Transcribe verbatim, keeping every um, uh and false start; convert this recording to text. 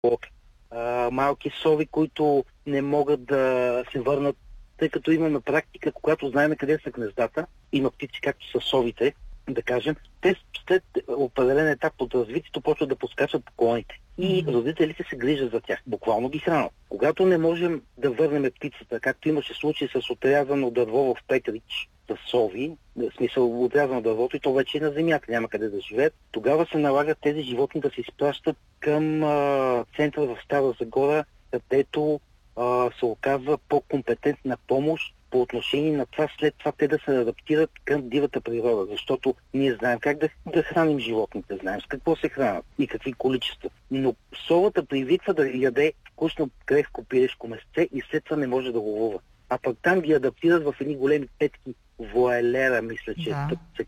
а, малки сови, които не могат да се върнат, тъй като имаме практика, когато знаем къде са гнездата, има птици, както са совите, да кажем, те след определен етап от развитието почват да поскачат по клоните. И родителите се грижат за тях, буквално ги хранят. Когато не можем да върнем птицата, както имаше случай с отрязано дърво в Петрич, с сови, в смисъл отрязано дървото и то вече е на земята, няма къде да живеят, тогава се налагат тези животни да се изпращат към а, центъра в Стара Загора, където а, се оказва по-компетентна помощ по отношение на това, след това те да се адаптират към дивата природа, защото ние знаем как да, да храним животните, знаем с какво се хранят и какви количества. Но совата привиква да яде вкусно крехко пилешко месце и след това не може да го ловува. А пък там ги адаптират в едни големи петки вуалера, мисля, че Да. се